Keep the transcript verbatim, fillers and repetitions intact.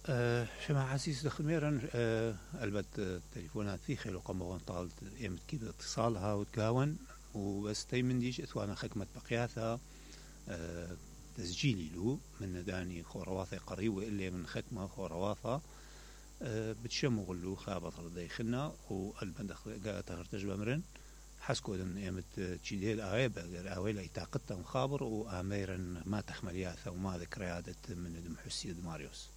أه شما عسيس دخميرا أه البت تليفونات في خيلو قموان طالت يمت كده اتصالها وتكاون وبس تيمن ديش اثوانا خكمت بقياثها أه تسجيلي له من داني خورواثي قريب وإلي من خكمة خورواثة أه بتشمغ له خابط رديخنا والبندخ قاعدة تغرتج بمرن حسكو دن يمت تشيديل آيبا غير آويلا يتاقدتا مخابر وآميرا ما تحمل ياثا وما ذكريادة من دم حسي دماريوس